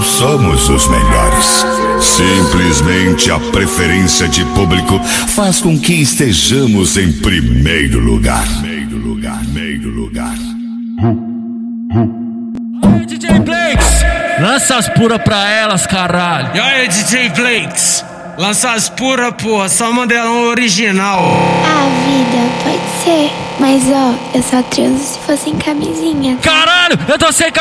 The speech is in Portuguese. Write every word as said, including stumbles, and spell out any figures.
somos os melhores. Simplesmente a preferência de público faz com que estejamos em primeiro lugar. Primeiro lugar, primeiro lugar. Aí, D J Blakes, lança as puras pra elas, caralho. E aí, D J Blakes, lança as puras, porra, só modelão original. Ah, vida, pode ser. Mas ó, eu só transo se fosse em camisinha. Caralho, eu tô sem camisinha.